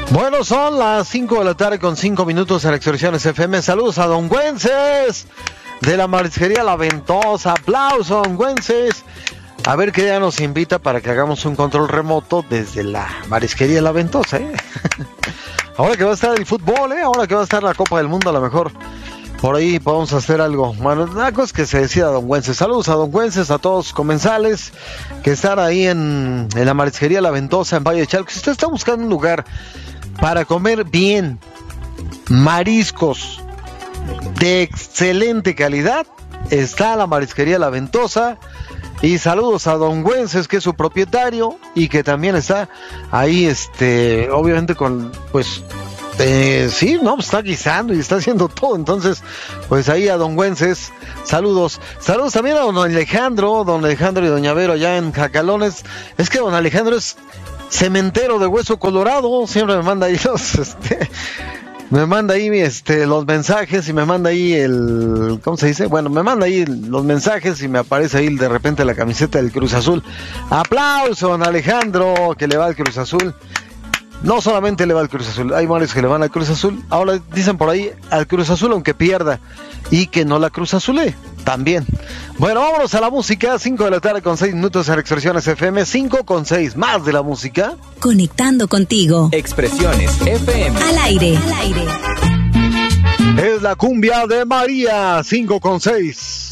Bueno, son las 5 de la tarde con 5 minutos en Expresiones FM. Saludos a Don Güences de la Marisquería La Ventosa. Aplauso, Don Güences. A ver qué día nos invita para que hagamos un control remoto desde la Marisquería La Ventosa, ¿eh? Ahora que va a estar el fútbol, ahora que va a estar la Copa del Mundo, a lo mejor por ahí podemos hacer algo. Bueno, la cosa es que se decida Don Güences. Saludos a Don Güences, a todos los comensales que están ahí en la Marisquería La Ventosa en Valle de Chalco. Si usted está buscando un lugar para comer bien, mariscos de excelente calidad, está la Marisquería La Ventosa. Y saludos a Don Güences, que es su propietario y que también está ahí, obviamente con, pues, sí, no, está guisando y está haciendo todo. Entonces, pues ahí a Don Güences, saludos. Saludos también a don Alejandro y doña Vero allá en Jacalones. Es que don Alejandro es cementero de Hueso Colorado, siempre me manda ahí los mensajes y me manda ahí ¿cómo se dice? Bueno, me manda ahí los mensajes y me aparece ahí de repente la camiseta del Cruz Azul. Aplauso, don Alejandro, que le va al Cruz Azul. No solamente le va al Cruz Azul, hay varios que le van al Cruz Azul. Ahora dicen por ahí al Cruz Azul aunque pierda y que no la Cruz Azulé también. Bueno, vámonos a la música. 5 de la tarde con 6 minutos en Expresiones FM. 5 con 6, más de la música. Conectando contigo. Expresiones FM. Al aire. Es la cumbia de María. 5 con 6.